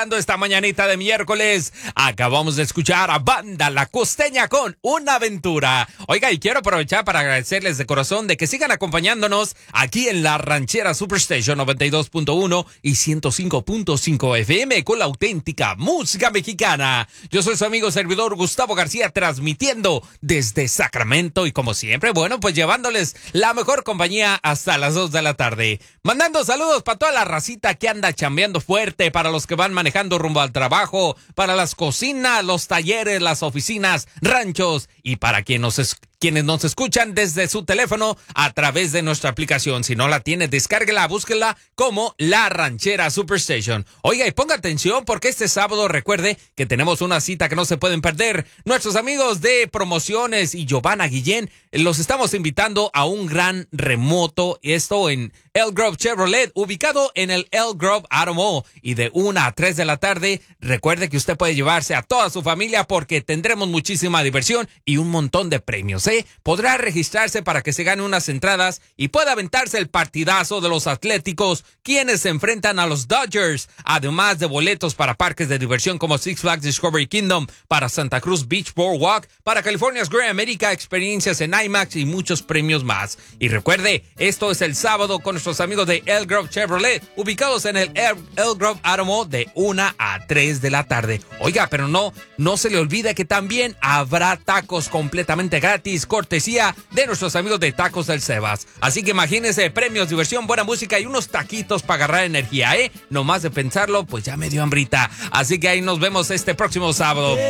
Esta mañanita de miércoles acabamos de escuchar a Banda La Costeña con Una Aventura. Oiga, y quiero aprovechar para agradecerles de corazón de que sigan acompañándonos aquí en la Ranchera Superstation 92.1 y 105.5 FM con la auténtica música mexicana. Yo soy su amigo servidor Gustavo García, transmitiendo desde Sacramento y como siempre, bueno, pues llevándoles la mejor compañía hasta las 2 de la tarde. Mandando saludos para toda la racita que anda chambeando fuerte, para los que van manejando rumbo al trabajo, para las cocinas, los talleres, las oficinas, ranchos y para quienes nos escuchan desde su teléfono a través de nuestra aplicación. Si no la tiene, descárguela, búsquela como La Ranchera Superstation. Oiga, y ponga atención porque este sábado recuerde que tenemos una cita que no se pueden perder. Nuestros amigos de Promociones y Giovanna Guillén los estamos invitando a un gran remoto, esto en Elk Grove Chevrolet, ubicado en el Elk Grove Auto Mall, y de 1 a 3 de la tarde. Recuerde que usted puede llevarse a toda su familia porque tendremos muchísima diversión y un montón de premios, ¿eh? Podrá registrarse para que se gane unas entradas y pueda aventarse el partidazo de los Atléticos, quienes se enfrentan a los Dodgers, además de boletos para parques de diversión como Six Flags Discovery Kingdom, para Santa Cruz Beach Boardwalk, para California's Great America, experiencias en IMAX y muchos premios más. Y recuerde, esto es el sábado con nuestros amigos de Elk Grove Chevrolet, ubicados en el Elk Grove Auto Mall de 1 a 3 de la tarde. Oiga, pero no se le olvide que también habrá tacos completamente gratis, cortesía de nuestros amigos de Tacos del Sebas. Así que imagínense, premios, diversión, buena música y unos taquitos para agarrar energía, ¿eh? No más de pensarlo, pues ya me dio hambrita. Así que ahí nos vemos este próximo sábado.